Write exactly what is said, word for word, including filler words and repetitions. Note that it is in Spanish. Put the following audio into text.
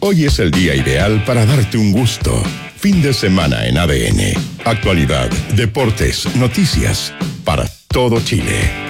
Hoy es el día ideal para darte un gusto. Fin de semana en A D N. Actualidad, deportes, noticias, para todo Chile.